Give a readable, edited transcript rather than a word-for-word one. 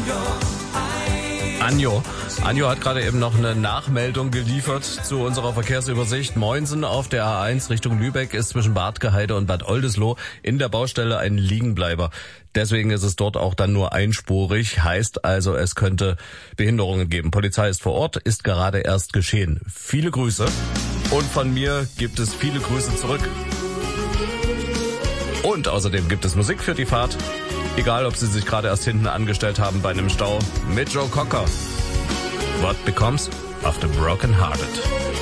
Anjo hat gerade eben noch eine Nachmeldung geliefert zu unserer Verkehrsübersicht. Moinsen auf der A1 Richtung Lübeck ist zwischen Bad Geheide und Bad Oldesloe in der Baustelle ein Liegenbleiber. Deswegen ist es dort auch dann nur einspurig. Heißt also, es könnte Behinderungen geben. Polizei ist vor Ort, ist gerade erst geschehen. Viele Grüße. Und von mir gibt es viele Grüße zurück. Und außerdem gibt es Musik für die Fahrt. Egal, ob Sie sich gerade erst hinten angestellt haben bei einem Stau. Mit Joe Cocker. What Becomes of the Broken Hearted.